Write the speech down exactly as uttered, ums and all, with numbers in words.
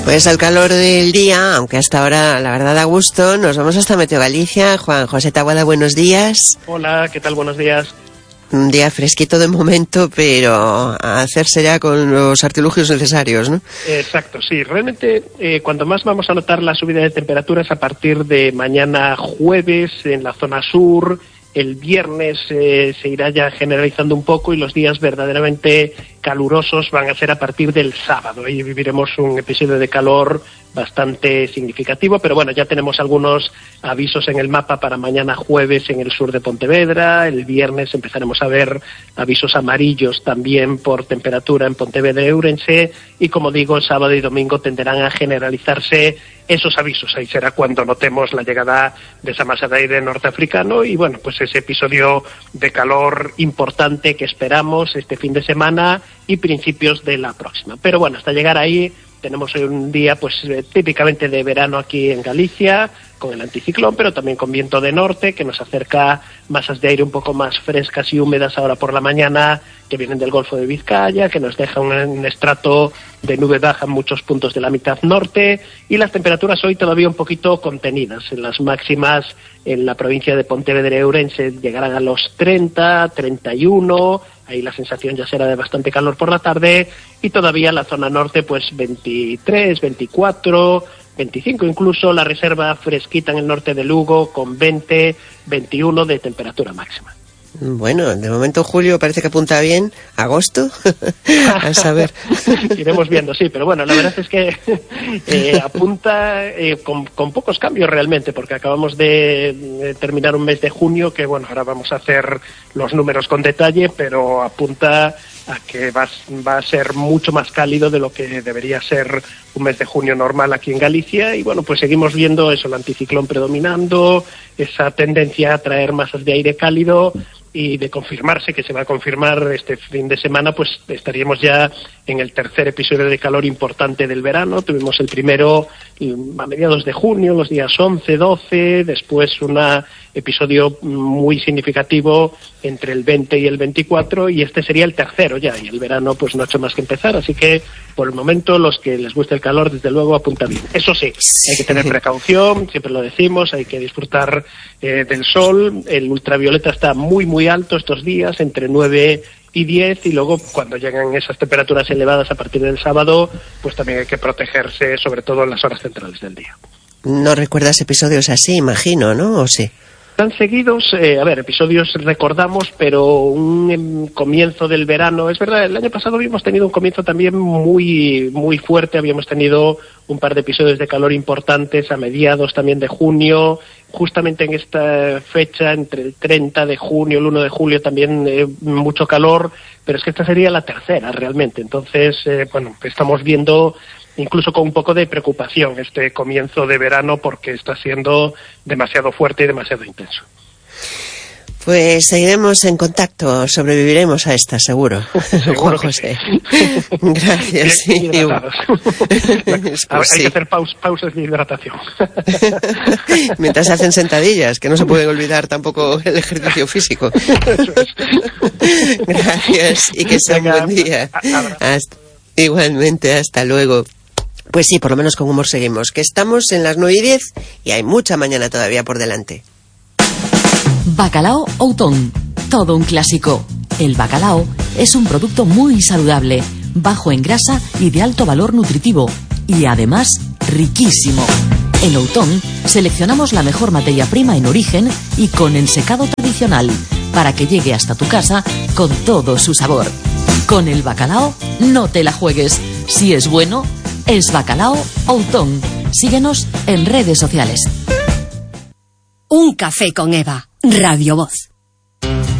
Pues al calor del día, aunque hasta ahora la verdad da gusto, nos vamos hasta Meteo Galicia. Juan José Taboada, buenos días. Hola, ¿qué tal? Buenos días. Un día fresquito de momento, pero a hacerse ya con los artilugios necesarios, ¿no? Exacto, sí. Realmente, eh, cuando más vamos a notar la subida de temperaturas a partir de mañana jueves en la zona sur. El viernes eh, se irá ya generalizando un poco y los días verdaderamente calurosos van a ser a partir del sábado. Ahí viviremos un episodio de calor bastante significativo, pero bueno, ya tenemos algunos avisos en el mapa para mañana jueves en el sur de Pontevedra. El viernes empezaremos a ver avisos amarillos también por temperatura en Pontevedra y Ourense, y como digo, sábado y domingo tenderán a generalizarse esos avisos. Ahí será cuando notemos la llegada de esa masa de aire norteafricano y bueno, pues ese episodio de calor importante que esperamos este fin de semana y principios de la próxima. Pero bueno, hasta llegar ahí tenemos hoy un día pues eh, típicamente de verano aquí en Galicia, con el anticiclón, pero también con viento de norte que nos acerca masas de aire un poco más frescas y húmedas ahora por la mañana, que vienen del Golfo de Vizcaya, que nos deja un, un estrato de nube baja en muchos puntos de la mitad norte, y las temperaturas hoy todavía un poquito contenidas. En las máximas en la provincia de Pontevedra y Ourense llegarán a los treinta, treinta y uno, ahí la sensación ya será de bastante calor por la tarde, y todavía la zona norte pues veintitrés, veinticuatro, veinticinco, incluso la reserva fresquita en el norte de Lugo con veinte, veintiuno de temperatura máxima. Bueno, de momento julio parece que apunta bien. ¿Agosto? A saber. Iremos viendo, sí, pero bueno, la verdad es que eh, apunta eh, con, con pocos cambios realmente, porque acabamos de, de terminar un mes de junio que, bueno, ahora vamos a hacer los números con detalle, pero apunta a que va, va a ser mucho más cálido de lo que debería ser un mes de junio normal aquí en Galicia, y bueno, pues seguimos viendo eso, el anticiclón predominando, esa tendencia a traer masas de aire cálido, y de confirmarse, que se va a confirmar este fin de semana, pues estaríamos ya en el tercer episodio de calor importante del verano. Tuvimos el primero a mediados de junio, los días once, doce, después un episodio muy significativo entre el veinte y el veinticuatro, y este sería el tercero ya, y el verano pues no ha hecho más que empezar, así que por el momento los que les guste el calor desde luego apunta bien. Eso sí, hay que tener precaución, siempre lo decimos, hay que disfrutar eh, del sol. El ultravioleta está muy muy alto estos días, entre nueve y diez, y luego cuando llegan esas temperaturas elevadas a partir del sábado, pues también hay que protegerse, sobre todo en las horas centrales del día. No recuerdas episodios así, imagino, ¿no? ¿O sí? Tan seguidos, eh, a ver, episodios recordamos, pero un em, comienzo del verano, es verdad, el año pasado habíamos tenido un comienzo también muy muy fuerte, habíamos tenido un par de episodios de calor importantes a mediados también de junio, justamente en esta fecha, entre el treinta de junio y el uno de julio también eh, mucho calor, pero es que esta sería la tercera realmente, entonces, eh, bueno, estamos viendo incluso con un poco de preocupación este comienzo de verano porque está siendo demasiado fuerte y demasiado intenso. Pues seguiremos en contacto, sobreviviremos a esta, seguro. Juan José. Sí. Gracias. Bien, bien pues Hay sí. que hacer paus, pausas de hidratación. Mientras se hacen sentadillas, que no se puede olvidar tampoco el ejercicio físico. Eso es. Gracias y que sea un buen día. Hasta, igualmente, hasta luego. Pues sí, por lo menos con humor seguimos, que estamos en las nueve y diez y hay mucha mañana todavía por delante. Bacalao Outón, todo un clásico. El bacalao es un producto muy saludable, bajo en grasa y de alto valor nutritivo, y además riquísimo. En Outón seleccionamos la mejor materia prima en origen y con ensecado tradicional, para que llegue hasta tu casa con todo su sabor. Con el bacalao no te la juegues. Si es bueno, es Bacalao Outón. Síguenos en redes sociales. Un café con Eva, Radio Voz.